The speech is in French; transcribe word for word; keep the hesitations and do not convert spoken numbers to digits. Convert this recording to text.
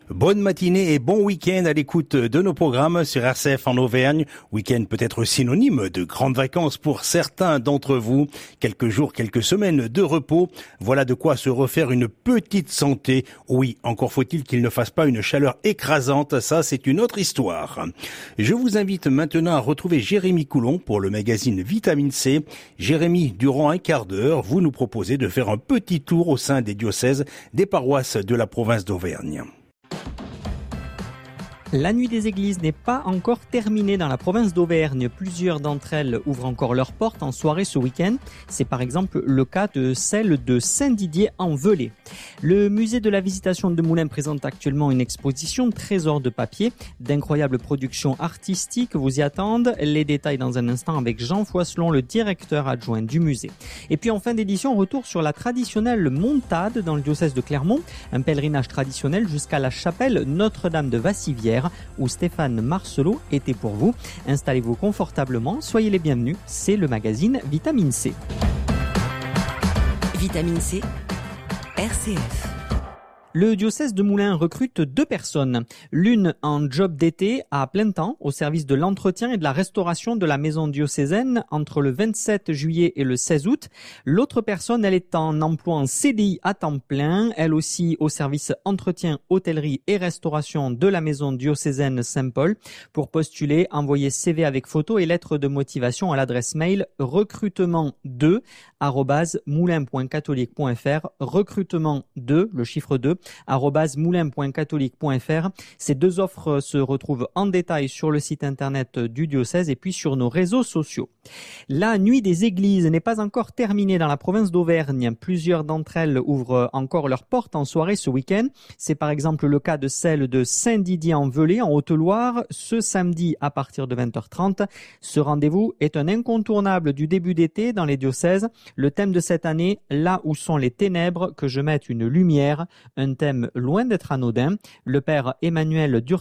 Bonne matinée et bon week-end à l'écoute de nos programmes sur R C F en Auvergne. Week-end peut être synonyme de grandes vacances pour certains d'entre vous. Quelques jours, quelques semaines de repos. Voilà de quoi se refaire une petite santé. Oui, encore faut-il qu'il ne fasse pas une chaleur écrasante. Ça, c'est une autre histoire. Je vous invite maintenant à retrouver Jérémy Coulon pour le magazine Vitamine C. Jérémy, durant un quart d'heure, vous nous proposez de faire un petit tour au sein des diocèses des paroisses de la province d'Auvergne. La nuit des églises n'est pas encore terminée dans la province d'Auvergne. Plusieurs d'entre elles ouvrent encore leurs portes en soirée ce week-end. C'est par exemple le cas de celle de Saint-Didier-en-Velay. Le musée de la Visitation de Moulins présente actuellement une exposition Trésors de papier. D'incroyables productions artistiques vous y attendent. Les détails dans un instant avec Jean Foisselon, le directeur adjoint du musée. Et puis en fin d'édition, retour sur la traditionnelle montade dans le diocèse de Clermont. Un pèlerinage traditionnel jusqu'à la chapelle Notre-Dame de Vassivière, où Stéphane Marcelot était pour vous. Installez-vous confortablement, soyez les bienvenus, c'est le magazine Vitamine C. Vitamine C, R C F. Le diocèse de Moulins recrute deux personnes. L'une en job d'été à plein temps au service de l'entretien et de la restauration de la maison diocésaine entre le vingt-sept juillet et le seize août. L'autre personne, elle est en emploi en C D I à temps plein, elle aussi au service entretien, hôtellerie et restauration de la maison diocésaine Saint-Paul. Pour postuler, envoyez C V avec photo et lettre de motivation à l'adresse mail recrutement deux arobase moulins point catholique point f r, recrutement deux, le chiffre deux, arobase moulins point catholique point f r. Ces deux offres se retrouvent en détail sur le site internet du diocèse et puis sur nos réseaux sociaux. La nuit des églises n'est pas encore terminée dans la province d'Auvergne. Plusieurs d'entre elles ouvrent encore leurs portes en soirée ce week-end. C'est par exemple le cas de celle de Saint-Didier-en-Velay en Haute-Loire ce samedi à partir de vingt heures trente. Ce rendez-vous est un incontournable du début d'été dans les diocèses. Le thème de cette année, là où sont les ténèbres, que je mette une lumière, un thème loin d'être anodin. Le père Emmanuel Dur